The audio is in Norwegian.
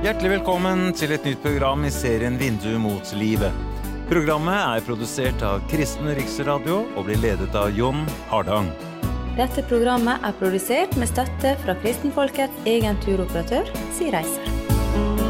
Hjertelig velkommen til et nytt program I serien Vindu mot livet. Programmet produsert av Kristen Riksradio og blir ledet av Jon Hardang. Dette programmet produsert med støtte fra Kristenfolkets egen turoperatør, Si Reiser.